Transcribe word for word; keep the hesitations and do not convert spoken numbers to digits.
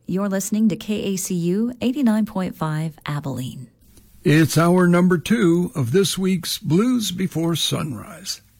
You're listening to K A C U eighty-nine point five Abilene. It's hour number two of this week's Blues Before Sunrise.